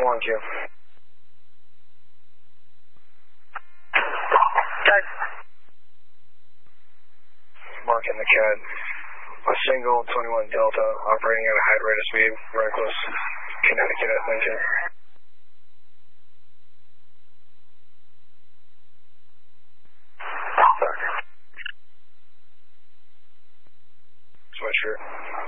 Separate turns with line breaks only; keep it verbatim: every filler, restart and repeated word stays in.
one Q.
Tag.
Marking the cat. A single twenty-one Delta operating at a high rate of speed, reckless, Connecticut at Lincoln. Sweatshirt.